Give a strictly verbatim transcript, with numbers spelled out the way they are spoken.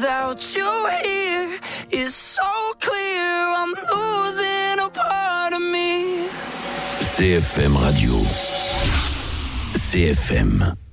without you here, it's so clear I'm losing a part of me. C F M Radio. C F M.